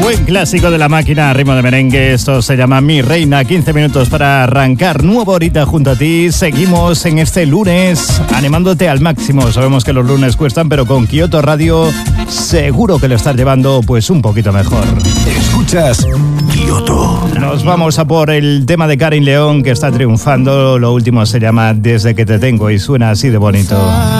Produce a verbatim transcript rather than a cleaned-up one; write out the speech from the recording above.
Buen clásico de la máquina, ritmo de merengue. Esto se llama Mi Reina. quince minutos para arrancar. Nueva horita junto a ti. Seguimos en este lunes animándote al máximo. Sabemos que los lunes cuestan, pero con Kioto Radio seguro que lo estás llevando pues un poquito mejor. Escuchas Kioto. Nos vamos a por el tema de Karin León, que está triunfando. Lo último se llama Desde que te tengo y suena así de bonito.